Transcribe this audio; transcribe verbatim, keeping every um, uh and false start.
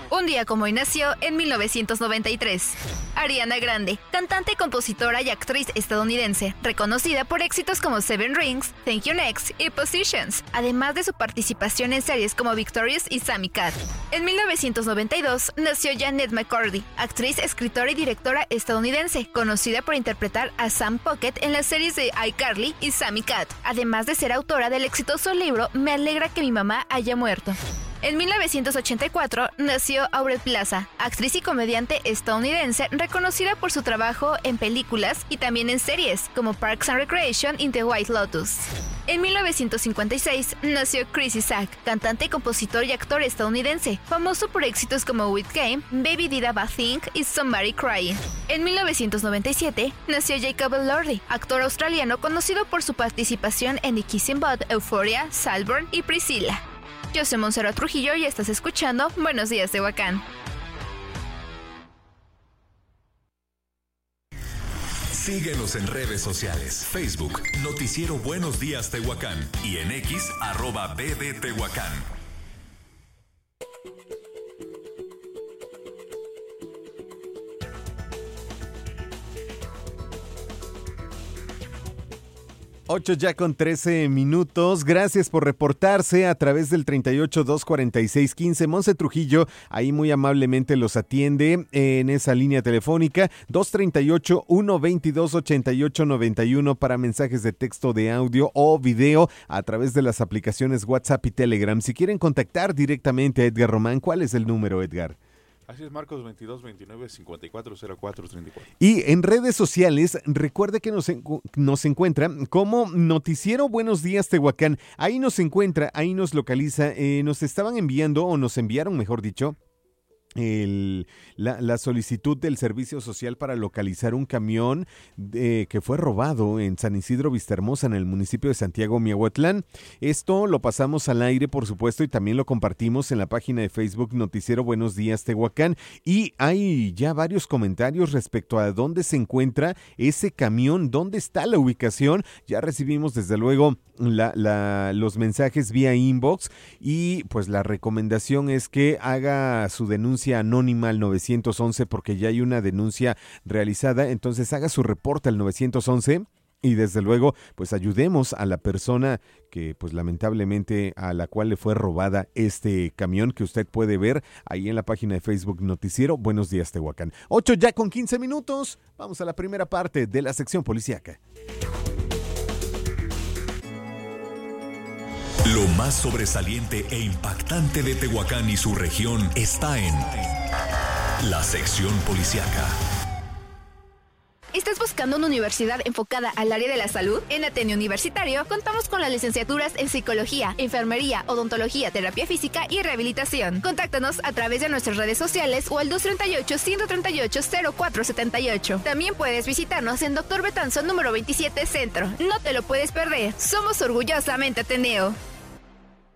Un día como hoy nació en mil novecientos noventa y tres. Ariana Grande, cantante, compositora y actriz estadounidense, reconocida por éxitos como Seven Rings, Thank You Next y Positions, además de su participación en series como Victorious y Sammy Cat. En mil novecientos noventa y dos nació Janet McCurdy, actriz, escritora y directora estadounidense, conocida por interpretar a Sam Pocket en las series de iCarly y Sammy Cat, además de ser autora del exitoso libro Me alegra que mi mamá haya muerto. En mil novecientos ochenta y cuatro nació Aubrey Plaza, actriz y comediante estadounidense reconocida por su trabajo en películas y también en series como Parks and Recreation y The White Lotus. En mil novecientos cincuenta y seis nació Chris Isaak, cantante, compositor y actor estadounidense, famoso por éxitos como With Game, Baby Did a Bad Thing y Somebody Crying. En mil novecientos noventa y siete nació Jacob Elordi, actor australiano conocido por su participación en The Kissing Booth, Euphoria, Saltburn y Priscilla. Yo soy Montserrat Trujillo y estás escuchando Buenos Días, Tehuacán. Síguenos en redes sociales. Facebook, Noticiero Buenos Días, Tehuacán. Y en X, arroba B D Tehuacán. ocho ya con trece minutos. Gracias por reportarse a través del treinta y ocho, dos cuarenta y seis, quince. Monse Trujillo ahí muy amablemente los atiende en esa línea telefónica dos treinta y ocho, ciento veintidós, ochenta y ocho noventa y uno para mensajes de texto, de audio o video a través de las aplicaciones WhatsApp y Telegram. Si quieren contactar directamente a Edgar Román, ¿cuál es el número, Edgar? Así es, Marcos, veintidós, veintinueve, cincuenta y cuatro, cero cuatro, treinta y cuatro. Y en redes sociales, recuerde que nos, encu- nos encuentra como Noticiero Buenos Días, Tehuacán. Ahí nos encuentra, ahí nos localiza. Eh, nos estaban enviando, o nos enviaron, mejor dicho, El, la, la solicitud del Servicio Social para localizar un camión eh, que fue robado en San Isidro Vistahermosa, en el municipio de Santiago Miahuatlán. Esto lo pasamos al aire, por supuesto, y también lo compartimos en la página de Facebook Noticiero Buenos Días Tehuacán. Y hay ya varios comentarios respecto a dónde se encuentra ese camión, dónde está la ubicación. Ya recibimos desde luego la, la, los mensajes vía inbox y pues la recomendación es que haga su denuncia anónima al nueve once porque ya hay una denuncia realizada, entonces haga su reporte al nueve once y desde luego pues ayudemos a la persona que pues lamentablemente a la cual le fue robada este camión que usted puede ver ahí en la página de Facebook Noticiero Buenos Días Tehuacán. ocho ya con quince minutos, vamos a la primera parte de la sección policíaca. Lo más sobresaliente e impactante de Tehuacán y su región está en la sección policíaca. ¿Estás buscando una universidad enfocada al área de la salud? En Ateneo Universitario contamos con las licenciaturas en Psicología, Enfermería, Odontología, Terapia Física y Rehabilitación. Contáctanos a través de nuestras redes sociales o al dos treinta y ocho, ciento treinta y ocho, cero cuatro setenta y ocho. También puedes visitarnos en Doctor Betanzón número veintisiete Centro. No te lo puedes perder. Somos orgullosamente Ateneo.